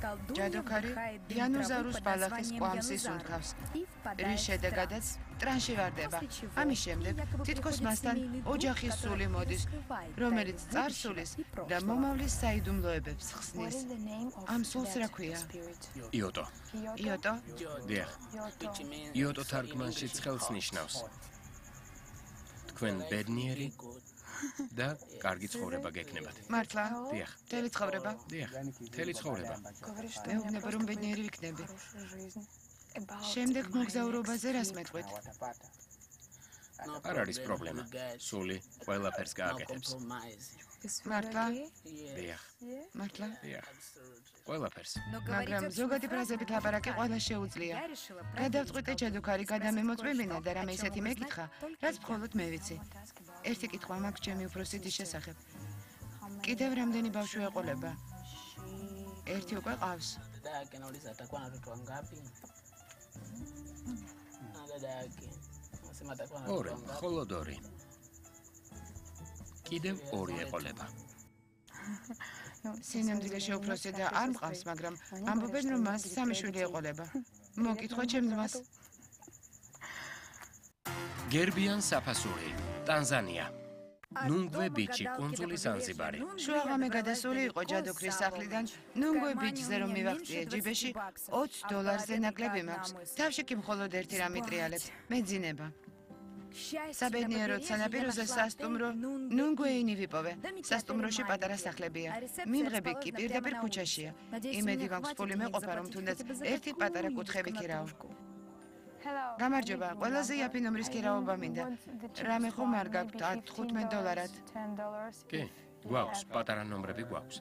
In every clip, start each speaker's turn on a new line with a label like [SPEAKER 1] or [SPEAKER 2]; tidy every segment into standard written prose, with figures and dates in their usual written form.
[SPEAKER 1] ჯადოქარი იანუზარუს ბალახის კვამსის უნქავს, რის შედეგადაც ტრანში ვარდება. ამის შემდეგ თითქოს მასთან ოჯახის სული მოდის, რომელიც წარსულის და მომავლის საიდუმლოებებს ხსნის. ამ სულს რა ქვია?
[SPEAKER 2] იოტო.
[SPEAKER 1] იოტო?
[SPEAKER 2] დიახ. იოტო თარგმანში ცხელს ნიშნავს. თქვენ ბედნიერი და კარგი ცხოვრება გექნებათ.
[SPEAKER 1] მართლა?
[SPEAKER 2] დიახ.
[SPEAKER 1] მთელი ცხოვრება?
[SPEAKER 2] დიახ. მთელი ცხოვრება.
[SPEAKER 1] მეუბნება რომ ბედნიერი ვიქნები. შემდეგ მოგზაურობაზე რას მეტყვით?
[SPEAKER 2] არ არის პრობლემა. სული ყველაფერს გააკეთებს.
[SPEAKER 1] მართლა?
[SPEAKER 2] დიახ.
[SPEAKER 1] მართლა?
[SPEAKER 2] დიახ. ყველაფერს.
[SPEAKER 1] მაგრამ ზოგადი ფრაზებით ლაპარაკი ყველა შეუძლია. გადავწყვიტე ჯადოქარი გადამემოწმებინა და რამე ისეთი მეკითხა, რაც მხოლოდ მე ვიცი. ერთი კითხვა მაქვს ჩემი უფროსი დის შესახებ. კიდევ რამდენი ბავშვი ეყოლება? ერთი უკვე ყავს.
[SPEAKER 2] ორი, მხოლოდ ორი. კიდევ ორი ეყოლება.
[SPEAKER 1] სინამდვილეში უფროსი და არ მყავს, მაგრამ ამბობენ რომ მას სამი შვილი ეყოლება. მოკითხვა ჩემ ძმას.
[SPEAKER 2] გერბიან საფასური, ტანზანია. ნუნგვე ბიჩი, კუნძული ზანზიბარი.
[SPEAKER 1] შუაღამე გადასული იყო ჯადოქრის სახლიდან. ნუნგვე ბიჩზე რომ მივაღწიე ჯიბეში, $20 ნაკლები მაქვს. თავში კი მხოლოდ ერთი რამ იტრიალებს, მეძინება. საბედნიეროდ სანაპიროზე სასტუმრო ნუნგვეინი ვიპოვე. სასტუმროში პატარა სახლებია. მიმღები კი პირდაპირ ქუჩაშია. იმედი მაქვს ფული მეყოფა რომ თუნდაც ერთი პატარა კუთხე ვიქირავ. გამარჯობა, ყველაზე იაფი ნომრის ქირაობა მინდა. რამე ხომ არ გაქვთ $15?
[SPEAKER 2] კი, გვაქვს, პატარა ნომრები გვაქვს.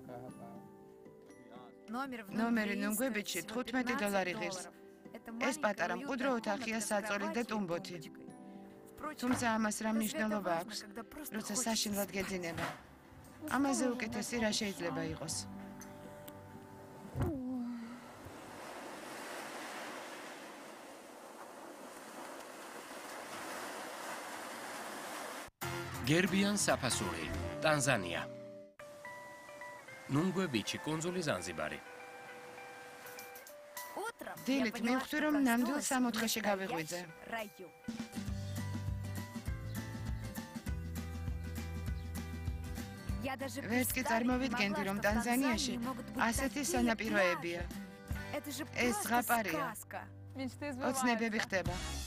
[SPEAKER 1] ნომერი ნუნგვე ბიჩში $15 ღირს. ეს პატარა მყუდრო ოთახია საწოლი და ტუმბოთი. თუმცა ამას რა მნიშვნელობა აქვს, როცა საშინლად გეძინება. ამაზე უკეთესი რა შეიძლება იყოს?
[SPEAKER 2] გერბიან საფასური, ტანზანია. ნუნგვე ბიჩი, კუნძული ზანზიბარი.
[SPEAKER 1] დილით მივხვდი რომ ნამდვილ 64-ში გავიღვიძე. ვერც კი წარმოვიდგენდი რომ ტანზანიაში ასეთი სანაპიროებია. ეს ზღაპარია. ოცნებები ხდება.